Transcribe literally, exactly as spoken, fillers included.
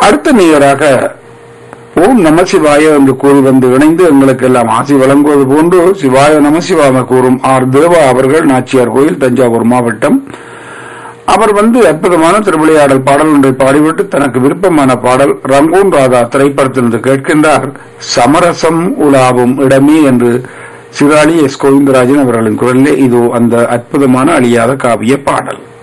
அடுத்த நேயராக ஓம் நம சிவாய என்று கூறி வந்து இணைந்து எங்களுக்கு எல்லாம் ஆசி வழங்குவது போன்று சிவாய நம சிவாம கூறும் ஆர் தேவா அவர்கள் நாச்சியார் கோயில் தஞ்சாவூர் மாவட்டம். அவர் வந்து அற்புதமான திருவிளையாடல் பாடல் ஒன்றை பாடிவிட்டு தனக்கு விருப்பமான பாடல் ரங்கூன் ராதா திரைப்படத்திலிருந்து கேட்கின்றார். சமரசம் உலாவும் இடமே என்று சிவாலி எஸ் கோவிந்தராஜன் அவர்களின் குரலிலே இது அந்த அற்புதமான அழியாத காவிய பாடல்.